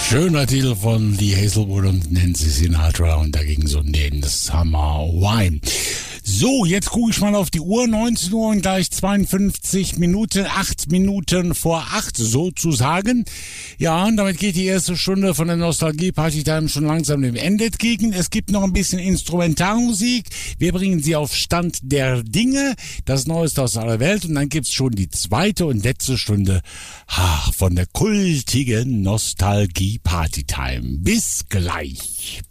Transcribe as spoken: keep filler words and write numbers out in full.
Schöner Titel von Lee Hazelwood und Nancy Sinatra und dagegen so den Summer Wine. So, jetzt gucke ich mal auf die Uhr, neunzehn Uhr und gleich zweiundfünfzig Minuten, acht Minuten vor acht sozusagen. Ja, und damit geht die erste Stunde von der Nostalgie Party Time schon langsam dem Ende entgegen. Es gibt noch ein bisschen Instrumentalmusik. Wir bringen sie auf Stand der Dinge, das Neueste aus aller Welt, und dann gibt's schon die zweite und letzte Stunde ach, von der kultigen Nostalgie Party Time. Bis gleich.